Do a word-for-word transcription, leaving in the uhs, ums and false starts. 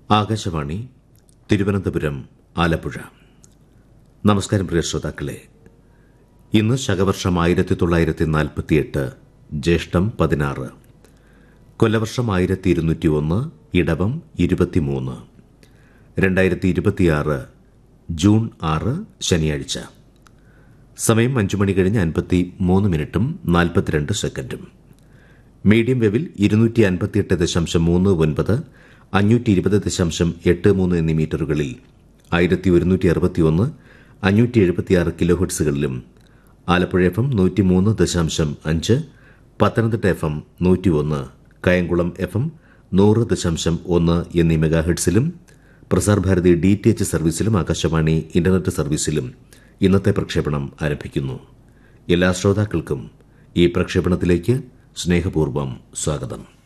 ആകാശവാണി തിരുവനന്തപുരം ആലപ്പുഴ. നമസ്കാരം പ്രിയ ശ്രോതാക്കളെ. ഇന്ന് ശകവർഷം ആയിരത്തി തൊള്ളായിരത്തി നാൽപ്പത്തിയെട്ട് ജ്യേഷ്ഠം പതിനാറ്, കൊല്ലവർഷം ആയിരത്തി ഇരുന്നൂറ്റി ഒന്ന് ഇടവം ഇരുപത്തിമൂന്ന്, രണ്ടായിരത്തി ഇരുപത്തിയാറ് ജൂൺ ആറ് ശനിയാഴ്ച. സമയം അഞ്ചു മണി കഴിഞ്ഞ് അൻപത്തി മൂന്ന് മിനിറ്റും നാൽപ്പത്തിരണ്ട് സെക്കൻഡും. മീഡിയം വേവിൽ ഇരുന്നൂറ്റി അൻപത്തിയെട്ട് ദശാംശം മൂന്ന് ഒൻപത്, അഞ്ഞൂറ്റി ഇരുപത് ദശാംശം എട്ട് മൂന്ന് എന്നീ മീറ്ററുകളിൽ ആയിരത്തി ഒരുന്നൂറ്റി അറുപത്തിയൊന്ന് അഞ്ഞൂറ്റി എഴുപത്തിയാറ് കിലോ ഹെർട്സുകളിലും, ആലപ്പുഴ എഫ് എം നൂറ്റിമൂന്ന് ദശാംശം അഞ്ച്, പത്തനംതിട്ട എഫ് എം നൂറ്റി ഒന്ന്, കായംകുളം എഫ് എം നൂറ് ദശാംശം ഒന്ന് എന്നീ mega ഹെർട്സിലും, Prasar Bharati D T H സർവീസിലും Akashvani internet സർവീസിലും ഇന്നത്തെ പ്രക്ഷേപണം ആരംഭിക്കുന്നു. എല്ലാ ശ്രോതാക്കൾക്കും ഈ പ്രക്ഷേപണത്തിലേക്ക് സ്നേഹപൂർവ്വം സ്വാഗതം.